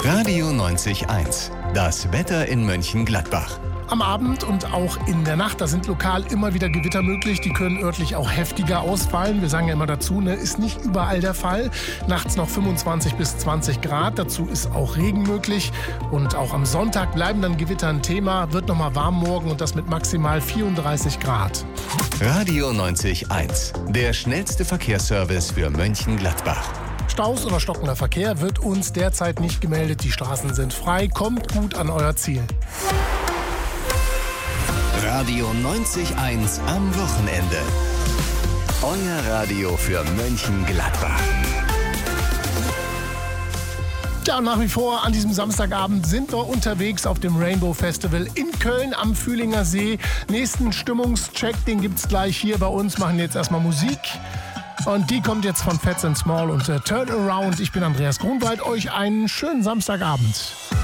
Radio 90.1, das Wetter in Mönchengladbach. Am Abend und auch in der Nacht, da sind lokal immer wieder Gewitter möglich. Die können örtlich auch heftiger ausfallen. Wir sagen ja immer dazu, ist nicht überall der Fall. Nachts noch 25 bis 20 Grad. Dazu ist auch Regen möglich. Und auch am Sonntag bleiben dann Gewitter ein Thema. Wird nochmal warm morgen und das mit maximal 34 Grad. Radio 90.1, der schnellste Verkehrsservice für Mönchengladbach. Staus oder stockender Verkehr wird uns derzeit nicht gemeldet. Die Straßen sind frei. Kommt gut an euer Ziel. Radio 90.1 am Wochenende. Euer Radio für Mönchengladbach. Ja, und nach wie vor an diesem Samstagabend sind wir unterwegs auf dem Rainbow Festival in Köln am Fühlinger See. Nächsten Stimmungscheck, den gibt's gleich hier bei uns. Machen jetzt erstmal Musik. Und die kommt jetzt von Fats and Small und Turn Around. Ich bin Andreas Grunwald. Euch einen schönen Samstagabend.